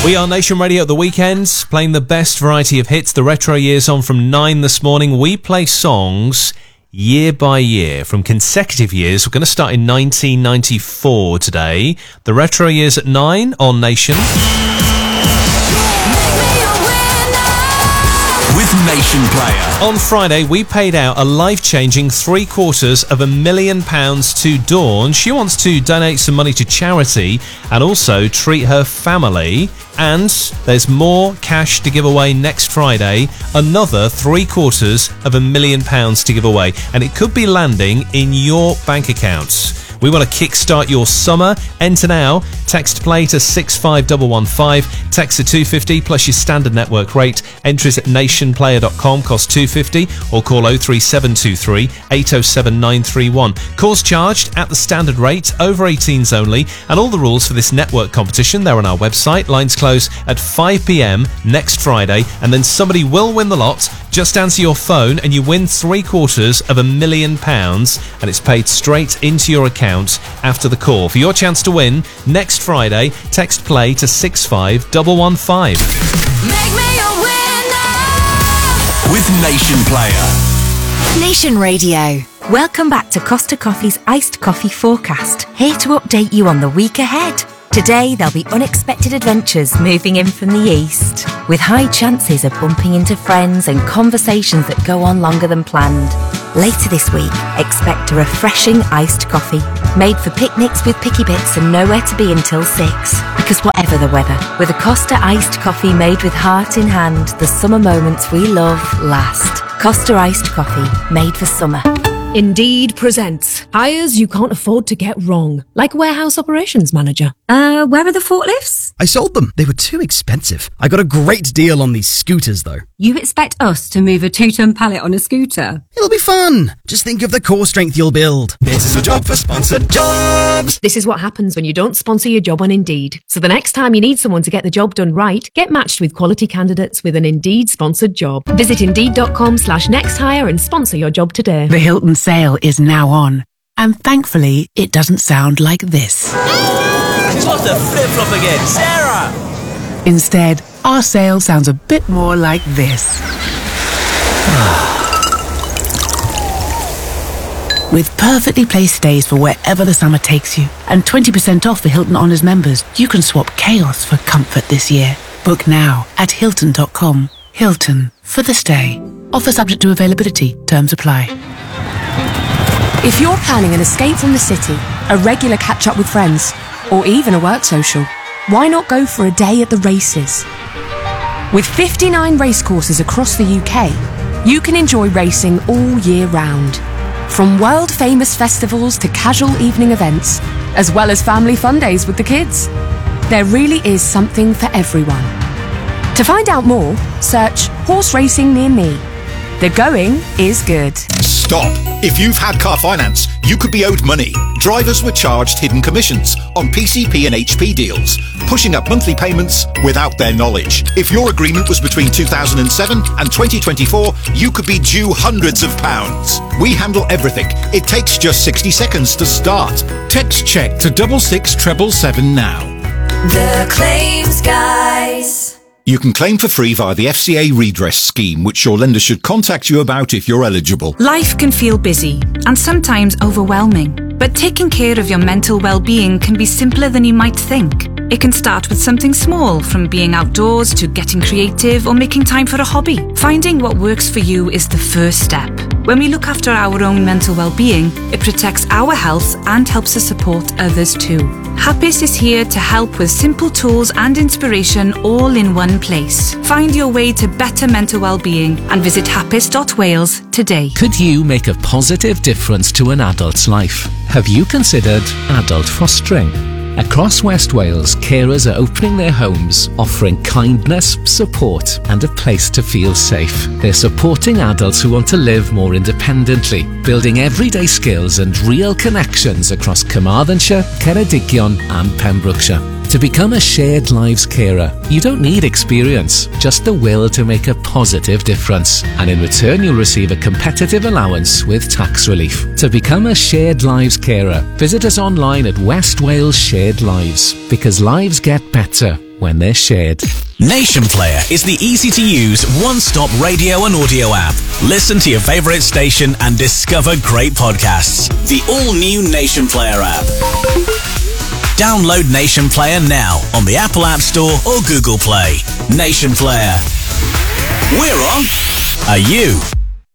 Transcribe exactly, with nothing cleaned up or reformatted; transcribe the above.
We are Nation Radio at the weekends, playing the best variety of hits. The retro years on from nine this morning. We play songs year by year from consecutive years. We're going to start in nineteen ninety-four today. The retro years at nine on Nation. With Nation Player. On Friday, we paid out a life-changing three quarters of a million pounds to Dawn. She wants to donate some money to charity and also treat her family. And there's more cash to give away next Friday. Another three quarters of a million pounds to give away. And it could be landing in your bank accounts. We want to kickstart your summer. Enter now. Text play to six five one one five. Text to two fifty plus your standard network rate. Entries at nation player dot com. Cost two fifty. Or call oh three seven two three eight oh seven nine three one. Calls charged at the standard rate. Over eighteens only. And all the rules for this network competition, they're on our website. Lines close at five p.m. next Friday. And then somebody will win the lot. Just answer your phone and you win three quarters of a million pounds. And it's paid straight into your account after the call. For your chance to win next Friday, text play to six five one one five. Make me a winner with Nation Player. Nation Radio. Welcome back to Costa Coffee's Iced Coffee Forecast. Here to update you on the week ahead. Today there'll be unexpected adventures moving in from the east, with high chances of bumping into friends and conversations that go on longer than planned. Later this week, expect a refreshing iced coffee, made for picnics with picky bits and nowhere to be until six. Because whatever the weather, with a Costa iced coffee made with heart in hand, the summer moments we love last. Costa iced coffee, made for summer. Indeed presents hires you can't afford to get wrong, like warehouse operations manager. Uh, where are the forklifts? I sold them. They were too expensive. I got a great deal on these scooters, though. You expect us to move a two-ton pallet on a scooter? It'll be fun. Just think of the core strength you'll build. This is a job for sponsored jobs. This is what happens when you don't sponsor your job on Indeed. So the next time you need someone to get the job done right, get matched with quality candidates with an Indeed sponsored job. Visit indeed.com slash next hire and sponsor your job today. The Hilton sale is now on. And thankfully, it doesn't sound like this. She's lost her flip-flop again. Sarah! Instead, our sale sounds a bit more like this. With perfectly placed stays for wherever the summer takes you, and twenty percent off for Hilton Honors members, you can swap chaos for comfort this year. Book now at hilton dot com. Hilton, for the stay. Offer subject to availability. Terms apply. If you're planning an escape from the city, a regular catch-up with friends, or even a work social, why not go for a day at the races? With fifty-nine racecourses across the U K, you can enjoy racing all year round. From world-famous festivals to casual evening events, as well as family fun days with the kids. There really is something for everyone. To find out more, search horse racing near me. The going is good. Stop. If you've had car finance, you could be owed money. Drivers were charged hidden commissions on P C P and H P deals, pushing up monthly payments without their knowledge. If your agreement was between two thousand seven and twenty twenty-four, you could be due hundreds of pounds. We handle everything. It takes just sixty seconds to start. Text check to double six treble seven now. The Claims Guys. You can claim for free via the F C A redress scheme, which your lender should contact you about if you're eligible. Life can feel busy and sometimes overwhelming, but taking care of your mental well-being can be simpler than you might think. It can start with something small, from being outdoors to getting creative or making time for a hobby. Finding what works for you is the first step. When we look after our own mental well-being, it protects our health and helps us support others too. Happis is here to help with simple tools and inspiration all in one place. Find your way to better mental well-being and visit happis dot wales today. Could you make a positive difference to an adult's life? Have you considered adult fostering? Across West Wales, carers are opening their homes, offering kindness, support and a place to feel safe. They're supporting adults who want to live more independently, building everyday skills and real connections across Carmarthenshire, Ceredigion and Pembrokeshire. To become a Shared Lives carer, you don't need experience, just the will to make a positive difference. And in return, you'll receive a competitive allowance with tax relief. To become a Shared Lives carer, visit us online at West Wales Shared Lives, because lives get better when they're shared. Nation Player is the easy-to-use, one-stop radio and audio app. Listen to your favourite station and discover great podcasts. The all-new Nation Player app. Download Nation Player now on the Apple App Store or Google Play. Nation Player. We're on. Are you?